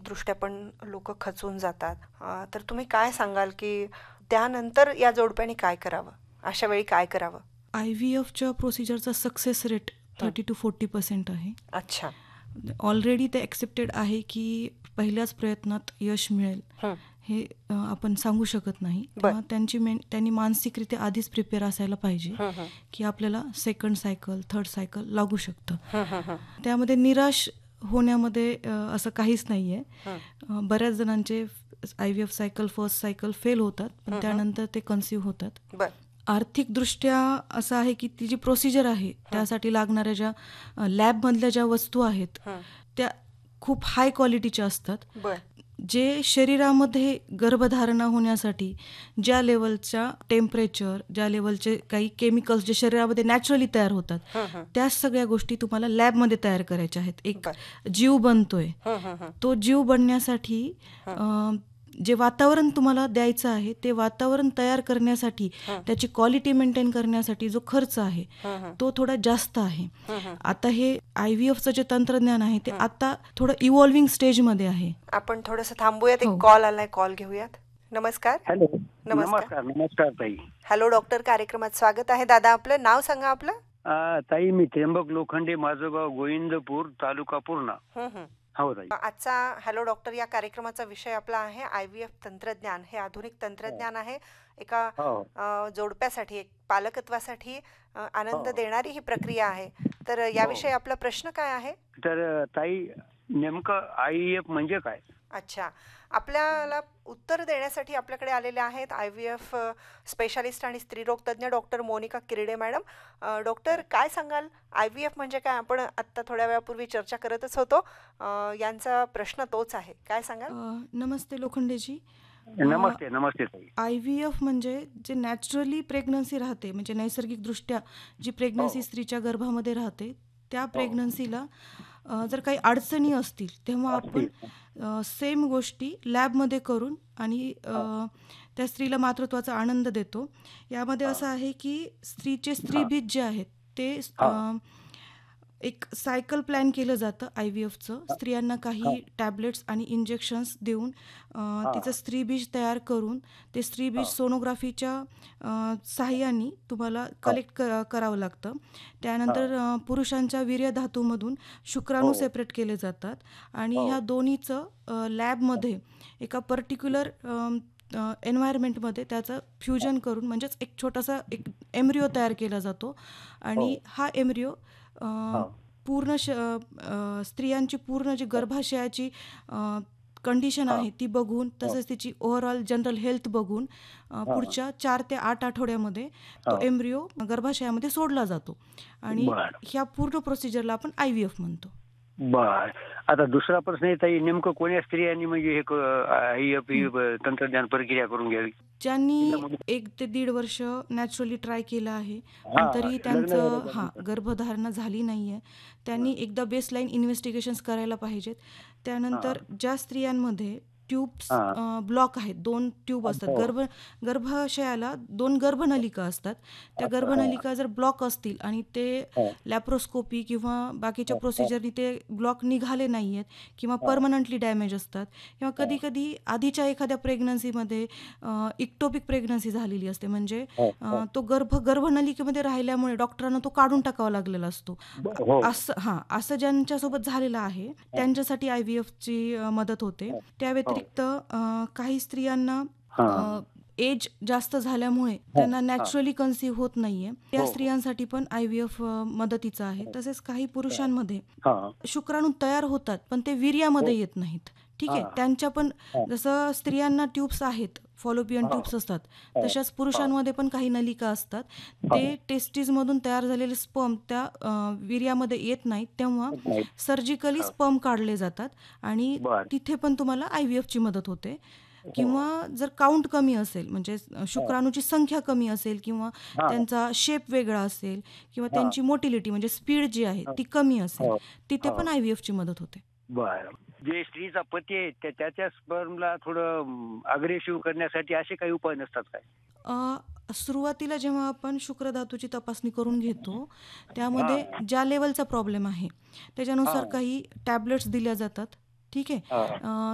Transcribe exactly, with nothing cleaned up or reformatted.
दृष्ट्या पण लोक खचून जातात. अ, तर तुम्ही काय सांगाल की त्यानंतर या जोडप्याने काय करावं, अशा वेळी काय करावं? आय व्ही एफच्या प्रोसिजरचा सक्सेस रेट हं. थर्टी टू फोर्टी पर्सेंट आहे. अच्छा. ऑलरेडी ते ॲक्सेप्टेड आहे की पहिल्याच प्रयत्नात यश मिळेल हं. हे अ, आपण सांगू शकत नाही. बर. तेव्हा त्यांची मेन त्यांनी मानसिकरित्या आधीच प्रिपेअर असायला पाहिजे हं, हं. की आपल्याला सेकंड सायकल थर्ड सायकल लागू शकतं. हं, हं, हं. त्यामध्ये निराश होण्यामध्ये अ, असं काहीच नाही आहे. हं. बऱ्याच जणांचे I V F cycle first cycle fail होतात, पण हं, हं. त्यानंतर ते कन्सिव्ह होतात. बर. आर्थिकदृष्ट्या असं आहे की ती जी प्रोसिजर आहे त्यासाठी लागणाऱ्या ज्या अ, लॅबमधल्या ज्या वस्तू आहेत हं. त्या खूप हाय क्वालिटीच्या असतात. बर. जे शरीरामध्ये गर्भधारणा होण्यासाठी ज्या लेवलच्या टेम्परेचर, ज्या लेवलचे काही केमिकल्स जे शरीरामध्ये नॅचरली तयार होतात, हं, हं. त्या सगळ्या गोष्टी तुम्हाला लॅबमध्ये तयार करायच्या आहेत. एक बर. जीव बनतोय, हं, हं, हं. तो जीव बनण्यासाठी हं. अ, जे वातावरण तुम्हाला द्यायचं आहे ते वातावरण तयार करण्यासाठी, हं. त्याची क्वालिटी मेंटेन करण्यासाठी जो खर्च आहे हं, हं. तो थोडा जास्त आहे. हं, हं. आता हे आय व्ही एफचं जे तंत्रज्ञान आहे ते हं. आता थोडं इव्हॉल्विंग स्टेजमध्ये आहे. आपण थोडंसं थांबूयात, एक हो. कॉल आलाय, कॉल घेऊयात. नमस्कार. हॅलो. नमस्कार. नमस्कार नमस्कार ताई. हॅलो डॉक्टर, कार्यक्रमात स्वागत आहे. दादा, आपलं नाव सांगा आपलं. अ, ताई मी त्र्यंबक लोखंडे, माझं गाव गोविंदपूर, तालुका पूर्णा. हं, हं. हो ताई. आजचा हॅलो डॉक्टर या कार्यक्रमाचा विषय आपला आहे आय व्ही एफ तंत्रज्ञान. हे आधुनिक तंत्रज्ञान आहे. एका हो अ, जोडप्यासाठी, एक पालकत्वासाठी अ, आनंद हो. देणारी ही प्रक्रिया आहे. तर याविषयी हो. आपला प्रश्न काय आहे? तर अ, ताई नेमकं आय व्ही एफ म्हणजे काय? अच्छा, आपल्याला उत्तर देण्यासाठी आपल्याकडे आलेले आहेत आय व्ही एफ स्पेशालिस्ट आणि स्त्रीरोग तज्ज्ञ डॉक्टर मोनिका किरडे मॅडम. अ, डॉक्टर, काय सांगाल, आय व्ही एफ म्हणजे काय? आपण आत्ता थोड्या वेळापूर्वी चर्चा करतच होतो. अ, यांचा प्रश्न तोच आहे, काय सांगाल? अ, नमस्ते लोखंडेजी. नमस्ते नमस्ते ताई. आय व्ही एफ म्हणजे जे नॅचरली प्रेग्नन्सी राहते, म्हणजे नैसर्गिकदृष्ट्या जी प्रेग्नन्सी हो. स्त्रीच्या गर्भामध्ये राहते, त्या हो. प्रेग्नन्सीला अ, जर काही अडचणी असतील तेव्हा आपण असतील. सेम गोष्टी लॅबमध्ये करून आणि अ, हा. त्या स्त्रीला मातृत्वाचा आनंद देतो. यामध्ये हा. असं आहे की स्त्रीचे हा. स्त्रीबीज जे आहेत ते हा. अ, एक सायकल प्लॅन केलं जातं आय व्ही एफचं. स्त्रियांना हा. काही टॅबलेट्स आणि इंजेक्शन्स देऊन अ, हा. तिचं स्त्रीबीज तयार करून ते स्त्रीबीज हा. सोनोग्राफीच्या अ, साहाय्याने तुम्हाला हा. कलेक्ट क करावं लागतं. त्यानंतर हा. अ, पुरुषांच्या वीर्यधातूमधून शुक्राणू हो. सेपरेट केले जातात आणि हो. ह्या दोन्हीचं अ, लॅबमध्ये एका पर्टिक्युलर एन्व्हायरमेंटमध्ये त्याचं फ्युजन करून, म्हणजेच एक छोटासा एक एम्ब्रिओ तयार केला जातो आणि हो. हा एम्ब्रिओ अ, हा. पूर्ण श अ, स्त्रियांची पूर्ण जी गर्भाशयाची कंडिशन हा. आहे ती बघून, हो. तसेच तिची ओव्हरऑल जनरल हेल्थ बघून अ, हा. पुढच्या चार ते आठ आठवड्यामध्ये तो हा. एम्ब्रिओ गर्भाशयामध्ये सोडला जातो आणि बर ह्या पूर्ण प्रोसिजरला आपण आय व्ही एफ म्हणतो. बर. आता दुसरा प्रश्न आहे ताई, नेमकं कोण्या स्त्रियांनी म्हणजे हे आय व्ही एफ ही तंत्रज्ञान प्रक्रिया करून घ्यावी? ज्यांनी एक ते दीड वर्ष नॅचरली ट्राय केलं आहे पण हा, तरी लग्न त्यांचं झाल्यानंतर. हां गर्भधारणा झाली नाही आहे, त्यांनी एकदा बेसलाईन इन्व्हेस्टिगेशन्स करायला पाहिजेत. त्यानंतर ज्या स्त्रियांमध्ये ट्यूब्स हा. ब्लॉक आहेत, दोन ट्यूब असतात, हो. गर्भ गर्भाशयाला दोन गर्भनलिका असतात. त्या अच्छा. गर्भनलिका जर ब्लॉक असतील आणि ते हा. लॅप्रोस्कोपी किंवा बाकीच्या हा. प्रोसिजरनी ते ब्लॉक निघाले नाही आहेत किंवा हा. परमनंटली डॅमेज असतात किंवा हा. कधी कधी आधीच्या एखाद्या प्रेग्नन्सीमध्ये इक्टोपिक प्रेग्नन्सी झालेली असते, म्हणजे हा. अ, तो गर्भ गर्भनलिकेमध्ये राहिल्यामुळे डॉक्टरांना तो काढून टाकावा लागलेला असतो. हो. असं हां असं ज्यांच्यासोबत झालेलं आहे त्यांच्यासाठी आय व्ही एफची मदत होते. त्या व्यतिरिक्त अ, काही स्त्रियांना हा. एज जास्त झाल्यामुळे त्यांना नॅचरली कन्सीव्ह होत नाहीये, त्या स्त्रियांसाठी पण आय व्ही एफ मदतीचं आहे. तसेच काही पुरुषांमध्ये हा. शुक्राणू तयार होतात पण ते वीर्यामध्ये येत नाहीत. ठीक आहे, हा. त्यांच्या पण जसं स्त्रियांना ट्यूब्स आहेत, फॉलोपियन ट्यूब्स असतात, तशाच पुरुषांमध्ये पण काही नलिका असतात. ते टेस्टीजमधून तयार झालेले स्पर्म त्या अ, वीर्यामध्ये येत नाहीत, तेव्हा सर्जिकली स्पर्म काढले जातात आणि बर. तिथे पण तुम्हाला आय व्ही एफची मदत होते. किंवा जर काउंट कमी असेल, म्हणजे शुक्राणूची संख्या कमी असेल किंवा त्यांचा शेप वेगळा असेल किंवा त्यांची मोटिलिटी म्हणजे स्पीड जी आहे ती कमी असेल, तिथे पण आय व्ही एफची मदत होते. बर. जे स्त्रीचा पती आहे त्या- त्याच्या स्पर्मला थोडं अग्रेसिव्ह करण्यासाठी असे काही उपाय नसतात काय? अ, सुरुवातीला जेव्हा आपण शुक्रधातूची तपासणी करून घेतो त्यामध्ये ज्या लेवलचा प्रॉब्लेम आहे त्याच्यानुसार काही टॅबलेट्स दिल्या जातात. ठीक आहे, हा. अ,